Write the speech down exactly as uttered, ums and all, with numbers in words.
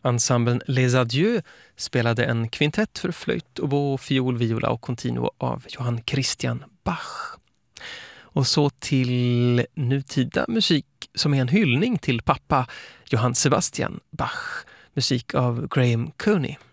Ensemblen Les Adieux spelade en kvintett för flöjt, oboe, fiol, viola och continuo av Johann Christian Bach. Och så till nutida musik som är en hyllning till pappa Johann Sebastian Bach, musik av Graham Cooney.